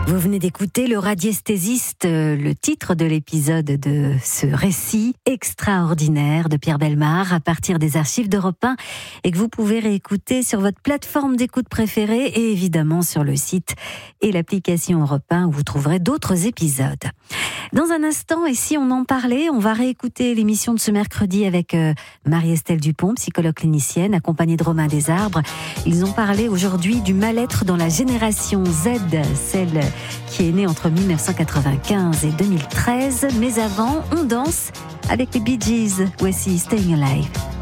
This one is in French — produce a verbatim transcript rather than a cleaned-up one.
Vous venez d'écouter Le Radiesthésiste, le titre de l'épisode de ce récit extraordinaire de Pierre Bellemare à partir des archives d'Europe un et que vous pouvez réécouter sur votre plateforme d'écoute préférée et évidemment sur le site et l'application Europe un où vous trouverez d'autres épisodes. Dans un instant, et si on en parlait, on va réécouter l'émission de ce mercredi avec euh, Marie-Estelle Dupont, psychologue clinicienne, accompagnée de Romain Desarbres. Ils ont parlé aujourd'hui du mal-être dans la génération Z, celle qui est née entre mille neuf cent quatre-vingt-quinze et deux mille treize. Mais avant, on danse avec les Bee Gees. Voici Staying Alive.